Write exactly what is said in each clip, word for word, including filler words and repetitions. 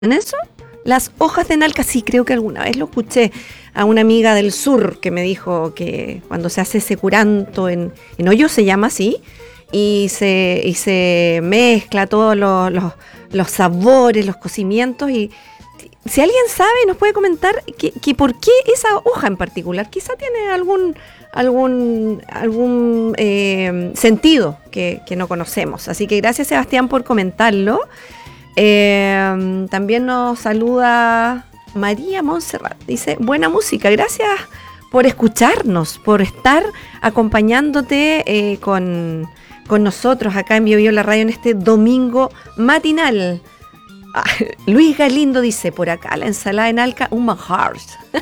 ¿En eso? Las hojas de nalca, sí, creo que alguna vez lo escuché a una amiga del sur que me dijo que cuando se hace ese curanto en, en hoyo, se llama así, y se, y se mezcla todos los, los, los sabores, los cocimientos, y si alguien sabe nos puede comentar que, que por qué esa hoja en particular, quizá tiene algún algún algún eh, sentido que, que no conocemos. Así que gracias, Sebastián, por comentarlo. Eh, también nos saluda María Montserrat, dice, buena música, gracias por escucharnos, por estar acompañándote eh, con, con nosotros acá en Bio Bio la Radio en este domingo matinal. Ah, Luis Galindo dice, por acá la ensalada en alca, un manjar.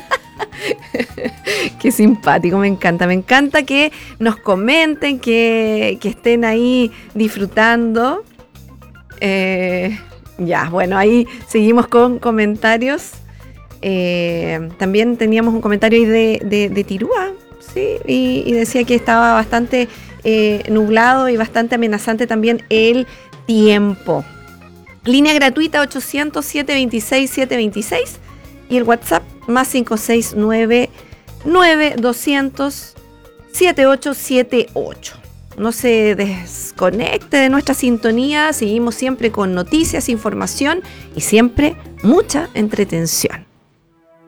Qué simpático, me encanta, me encanta que nos comenten, que, que estén ahí disfrutando. Eh, ya, bueno, ahí seguimos con comentarios. Eh, también teníamos un comentario ahí de, de, de Tirúa, ¿sí? Y, y decía que estaba bastante eh, nublado y bastante amenazante también el tiempo. Línea gratuita ochocientos, setecientos veintiséis, setecientos veintiséis y el WhatsApp más cinco seis nueve, nueve doscientos, setenta y ocho setenta y ocho. No se desconecte de nuestra sintonía, seguimos siempre con noticias, información y siempre mucha entretención.